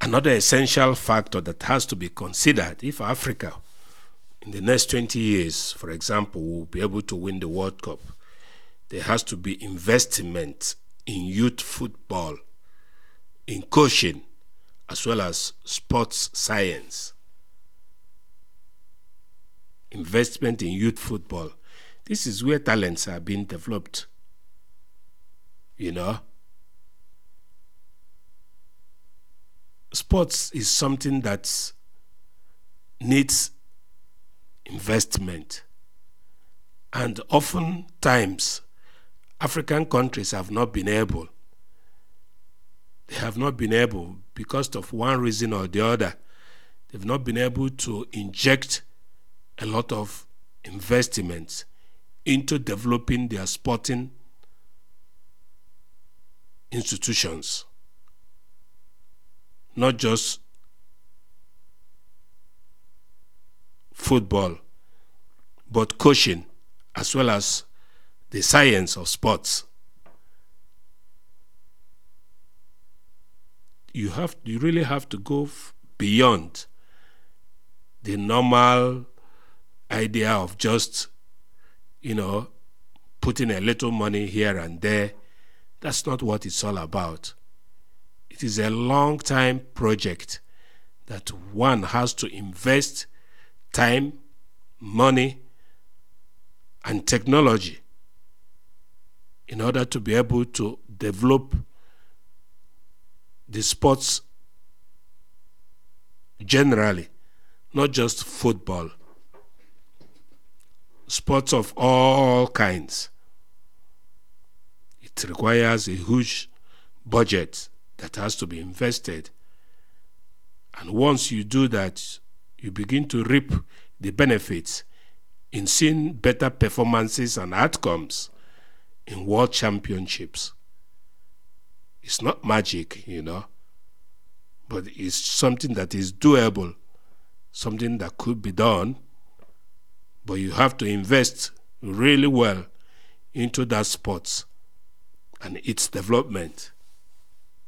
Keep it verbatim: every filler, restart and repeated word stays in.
Another essential factor that has to be considered if Africa in the next twenty years, for example, will be able to win the World Cup, there has to be investment in youth football, in coaching, as well as sports science. Investment in youth football. This is where talents are being developed. You know? Sports is something that needs investment. And oftentimes, African countries have not been able. They have not been able, because of one reason or the other, they've not been able to inject a lot of investments into developing their sporting institutions. Not just football, but coaching, as well as the science of sports. You have, you really have to go beyond the normal idea of just, you know, putting a little money here and there. That's not what it's all about. It is a long-time project that one has to invest time, money, and technology in order to be able to develop the sports generally, not just football. Sports of all kinds. It requires a huge budget that has to be invested. And once you do that, you begin to reap the benefits in seeing better performances and outcomes in world championships. It's not magic, you know, but it's something that is doable, something that could be done, but you have to invest really well into that sport and its development.